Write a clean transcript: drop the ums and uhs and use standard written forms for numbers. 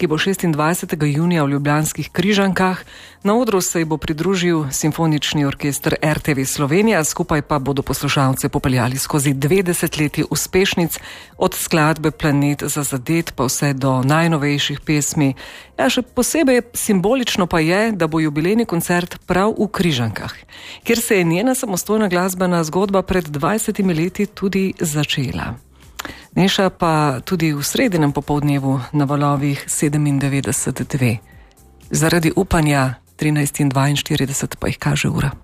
ki bo 26. junija v Ljubljanskih Križankah. Na odru se ji bo pridružil Simfonični orkester RTV Slovenija, skupaj pa bodo poslušalce popeljali skozi 20 leti uspešnic, od skladbe Planet za zadet pa vse do najnovejših pesmi. Ja, še posebej simbolično pa je, da bo jubilejni koncert prav v Križankah, kjer se je njena samostojna glasbena zgodba pred 20 leti tudi začela. Neša pa tudi v sredinem popoldnevu na valovih 97,2. Zaradi upanja 13:42 pa jih kaže ura.